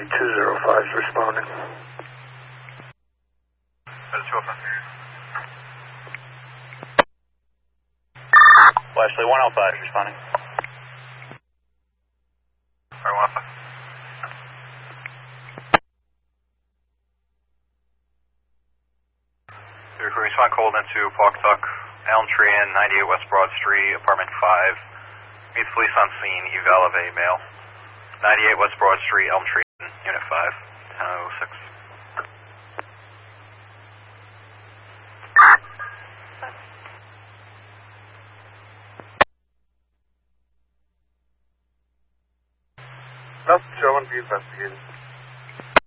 205 is responding. Lashley 105 is responding. Sorry, 105. Respond called into Pawtuck, Elm Tree Inn, 98 West Broad Street, apartment 5. Meets police on scene, eval of a male. 98 West Broad Street, Elm Tree Inn, unit 5, 1006. Nothing showing, be investigated.